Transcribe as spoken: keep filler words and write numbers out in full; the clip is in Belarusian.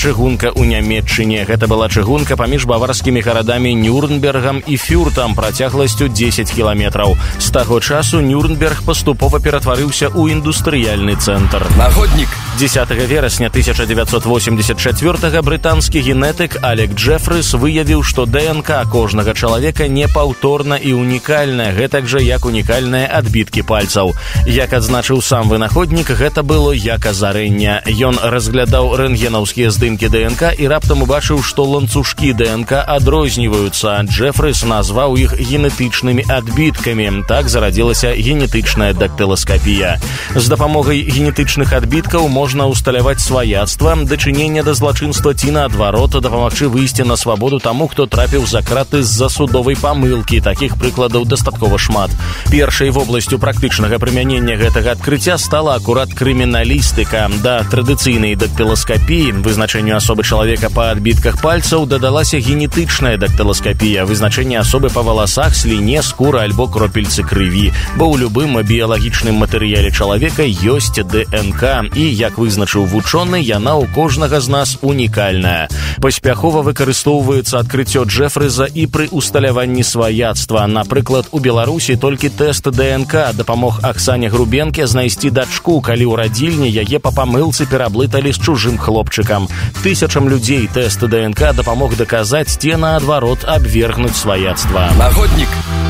чыгунка ў Нямецчыне. Гэта была чыгунка паміж баварскімі гарадамі Нюрнбергам і Фюртам працягласцю дзесяць кіламетраў. З таго часу Нюрнберг паступова ператварыўся ў індустрыяльны цэнтр. Нагоднік. дзесятага верасня тысяча дзевяцьсот восемьдесят чвёртага брытанскі генетык Алек Джефрыс выявіў, што ДНК кожнага чалавека непаўторна і унікальная, гэтак жа як унікальныя адбіткі пальцаў. Як адзначыў сам вынаходнік, гэта было як азарэнне. Ён разглядаў рэнтгенаўскія здымкі ДНК і раптам убачыў, што ланцужкі ДНК адрозніваюцца. Джефрыс назваў іх генетычнымі адбіткамі. Так зарадзілася генетычная дактыласкапія. З дапамогай генетычных адбіткаў можна ўсталяваць сваяцтва, дачынення да злачынства ці наадварот дапамагчы выйсці на свабоду таму, хто трапіў за краты з-за судовай памылкі. Такіх прыкладаў дастаткова шмат. Першай вобласцю практычнага прымянення гэтага адкрыцця стала акурат крыміналістыка. Да традыцыйнай дактыласкапіі, вызначэнню асобы чалавека па адбітках пальцаў, дадалася генетычная дактыласкапія, вызначэнне асобы па валасах, сліне, скуры альбо кропельцы крыві. Бо ў любым біялагічным матэрыяле чалавека ёсць ДНК, і, як вызначыў вучоны, яна ў кожнага з нас унікальная. Паспяхова выкарыстоўваецца адкрыццё Джефрыса і пры усталяванні сваяцтва. Напрыклад, у Беларусі толькі тэст ДНК дапамог Аксане Грубенке знайсці дачку, калі ў радзільні яе па памылцы пераблыталі з чужым хлопчыкам. Тысячам людзей тэст ДНК дапамог даказаць ці наадварот абвергнуць сваяцтва. Нагоднік.